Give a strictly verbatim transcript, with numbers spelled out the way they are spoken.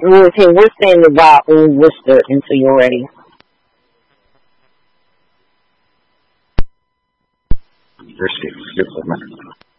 Okay, we're standing by on Worcester until you're ready. Risky. Good for me.